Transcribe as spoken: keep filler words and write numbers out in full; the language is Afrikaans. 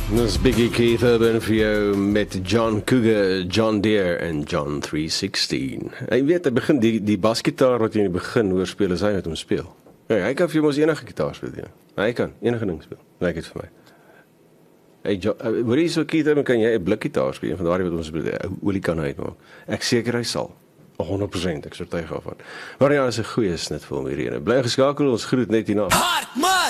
Dis Biggie Keith Urban vir jou met John Cougar, John Deere en John three sixteen. Jy weet, hy begin die, die basgitaar wat jy in die begin hoor speel, is hy wat hom speel. Ja, hy kan vir jou mos enige gitaar speel, ja. Hy kan enige ding speel, lyk dit vir my. Hey, hoor jy so Keith Urban, kan jy 'n blikgitaar speel, van daardie wat ons speel, olie kan hy uitmaak. Ek seker hy sal. honderd persent, ek is oortuig daarvan. Maar ja, is 'n goeie snit vir hom hierdie ene. Bly geskakel, ons groet net hierna. Hard,